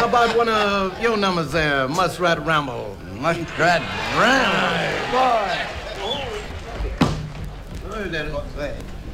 How about one of your numbers there, Muskrat Ramble? Muskrat Ramble. Boy. Where's that?